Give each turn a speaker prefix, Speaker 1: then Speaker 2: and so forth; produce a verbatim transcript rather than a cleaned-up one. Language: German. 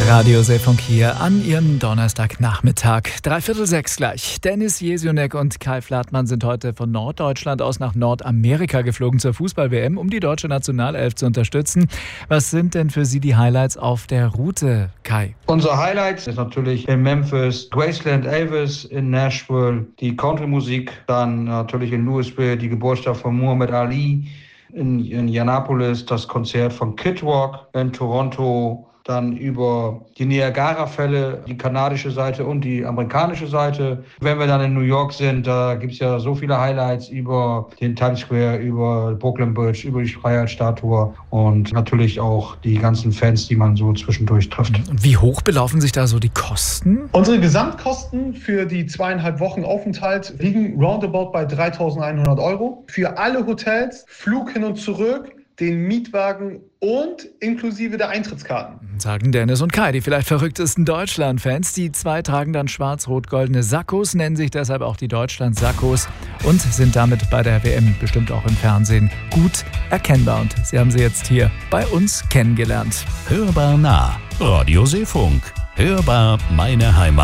Speaker 1: Radio Seefunk hier an Ihrem Donnerstagnachmittag. Dreiviertel sechs gleich. Dennis Jesionek und Kai Fladmann sind heute von Norddeutschland aus nach Nordamerika geflogen zur Fußball-W M, um die deutsche Nationalelf zu unterstützen. Was sind denn für Sie die Highlights auf der Route, Kai?
Speaker 2: Unser Highlight ist natürlich in Memphis, Graceland Elvis in Nashville, die Country-Musik, dann natürlich in Louisville die Geburtstag von Muhammad Ali, in Indianapolis das Konzert von Kid Rock, in Toronto dann über die Niagara-Fälle, die kanadische Seite und die amerikanische Seite. Wenn wir dann in New York sind, da gibt es ja so viele Highlights über den Times Square, über Brooklyn Bridge, über die Freiheitsstatue und natürlich auch die ganzen Fans, die man so zwischendurch trifft.
Speaker 1: Wie hoch belaufen sich da so die Kosten?
Speaker 3: Unsere Gesamtkosten für die zweieinhalb Wochen Aufenthalt liegen roundabout bei dreitausendeinhundert Euro. Für alle Hotels, Flug hin und zurück, den Mietwagen und inklusive der Eintrittskarten.
Speaker 1: Sagen Dennis und Kai, die vielleicht verrücktesten Deutschland-Fans. Die zwei tragen dann schwarz-rot-goldene Sakkos, nennen sich deshalb auch die Deutschland-Sakkos und sind damit bei der W M bestimmt auch im Fernsehen gut erkennbar. Und Sie haben sie jetzt hier bei uns kennengelernt.
Speaker 4: Hörbar nah, Radio Seefunk. Hörbar meine Heimat.